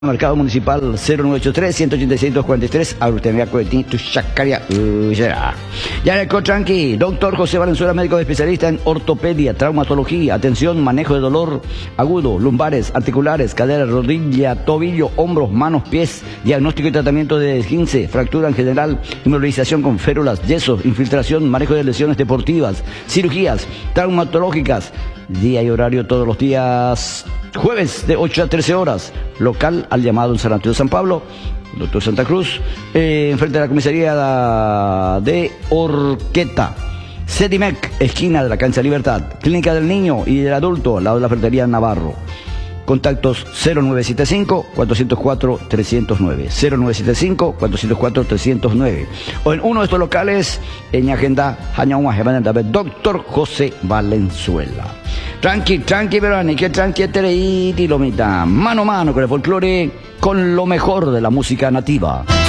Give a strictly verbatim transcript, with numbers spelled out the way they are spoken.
Mercado Municipal cero nueve ocho tres, uno ocho seis, dos cuatro tres, Agrotemia Coetín, tu Chacaria, ya en el Cotranqui, doctor José Valenzuela, médico especialista en ortopedia, traumatología, atención, manejo de dolor agudo, lumbares, articulares, cadera, rodilla, tobillo, hombros, manos, pies, diagnóstico y tratamiento de esguince, fractura en general, inmovilización con férulas, yesos, infiltración, manejo de lesiones deportivas, cirugías, traumatológicas, día y horario todos los días. Jueves de ocho a trece horas, local al llamado en San Antonio de San Pablo, doctor Santa Cruz, eh, enfrente de la comisaría de Orqueta. Sedimec, esquina de la Cancha Libertad. Clínica del Niño y del Adulto, al lado de la ferretería Navarro. Contactos cero nueve siete cinco, cuatro cero cuatro, tres cero nueve, cero nueve siete cinco, cuatro cero cuatro, tres cero nueve, o en uno de estos locales, en agenda, doctor José Valenzuela. Tranqui, tranqui, verani, que tranqui, tereiti, lomita, mano a mano con el folclore, con lo mejor de la música nativa.